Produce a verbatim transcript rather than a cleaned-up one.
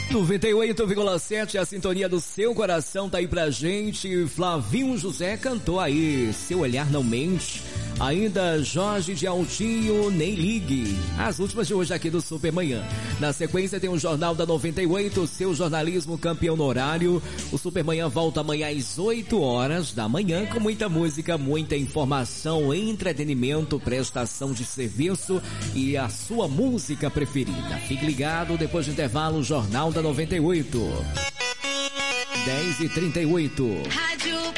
noventa e oito vírgula sete, a sintonia do seu coração tá aí pra gente. Flavinho José cantou aí, Seu Olhar Não Mente. Ainda Jorge de Altinho, Nem Ligue. As últimas de hoje aqui do Supermanhã. Na sequência tem o Jornal da noventa e oito, seu jornalismo campeão no horário. O Supermanhã volta amanhã às oito horas da manhã com muita música, muita informação, entretenimento, prestação de serviço e a sua música preferida. Fique ligado, depois do intervalo, Jornal da noventa e oito. dez e trinta e oito. Rádio